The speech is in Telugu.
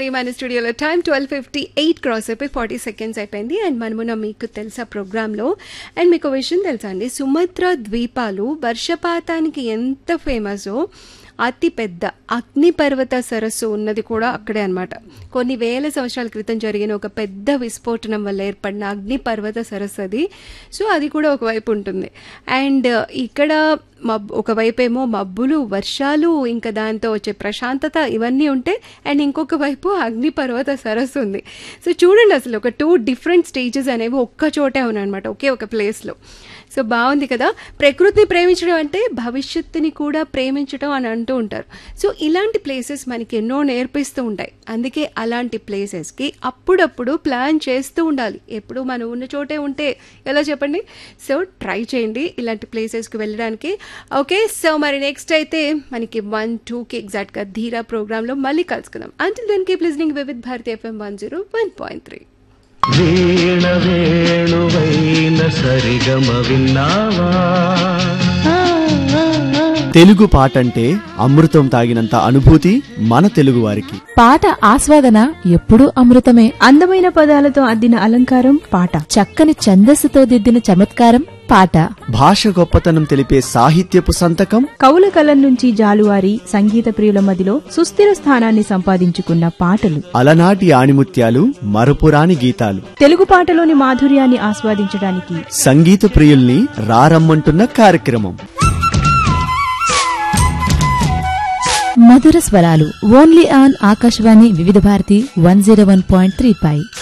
మన స్టూడియోలో టైం 12:58 క్రాస్ అయిపోయి 40 సెకండ్స్ అయిపోయింది. అండ్ మనమున మీకు తెలుసా ప్రోగ్రాంలో. అండ్ మీకు విషయం తెలుసా అండి, సుమత్రా ద్వీపాలు వర్షపాతానికి ఎంత ఫేమసో అతి పెద్ద అగ్నిపర్వత సరస్సు ఉన్నది కూడా అక్కడే అనమాట. కొన్ని వేల సంవత్సరాల క్రితం జరిగిన ఒక పెద్ద విస్ఫోటనం వల్ల ఏర్పడిన అగ్నిపర్వత సరస్సు అది. సో అది కూడా ఒకవైపు ఉంటుంది. అండ్ ఇక్కడ ఒకవైపు ఏమో మబ్బులు, వర్షాలు, ఇంకా దాంతో వచ్చే ప్రశాంతత ఇవన్నీ ఉంటాయి. అండ్ ఇంకొక వైపు అగ్నిపర్వత సరస్సు ఉంది. సో చూడండి, అసలు ఒక 2 డిఫరెంట్ స్టేజెస్ అనేవి ఒక్క చోటే ఉన్నాయన్నమాట, ఒకే ఒక ప్లేస్లో. సో బాగుంది కదా. ప్రకృతిని ప్రేమించడం అంటే భవిష్యత్తుని కూడా ప్రేమించడం అని అంటూ ఉంటారు. సో ఇలాంటి ప్లేసెస్ మనకి ఎన్నో నేర్పిస్తూ ఉంటాయి. అందుకే అలాంటి ప్లేసెస్కి అప్పుడప్పుడు ప్లాన్ చేస్తూ ఉండాలి. ఎప్పుడు మనం ఉన్న చోటే ఉంటే ఎలా చెప్పండి. సో ట్రై చేయండి ఇలాంటి ప్లేసెస్కి వెళ్ళడానికి. ఓకే, సో మరి నెక్స్ట్ అయితే మనకి 1-2కి ఎగ్జాక్ట్గా ధీరా ప్రోగ్రాంలో మళ్ళీ కలుసుకుందాం. Until then keep listening with Bharati FM 101.3. వీణ వేణువైన సరిగమ విన్నావా? తెలుగు పాటంటే అమృతం తాగినంత అనుభూతి మన తెలుగు వారికి. పాట ఆస్వాదన ఎప్పుడూ అమృతమే. అందమైన పదాలతో అద్దిన అలంకారం పాట, చక్కని ఛందస్సుతో దిద్దిన చమత్కారం పాట, భాష గొప్పతనం తెలిపే సాహిత్యపు సంతకం, కవుల కలం నుంచి జాలువారి సంగీత ప్రియుల మదిలో సుస్థిర స్థానాన్ని సంపాదించుకున్న పాటలు, అలనాటి ఆణిముత్యాలు, మరపురాని గీతాలు. తెలుగు పాటలోని మాధుర్యాన్ని ఆస్వాదించడానికి సంగీత ప్రియుల్ని రారమ్మంటున్న కార్యక్రమం మధుర స్వరాలు. ఓన్లీ ఆన్ ఆకాశవాణి వివిధ భారతి 101.3 పై.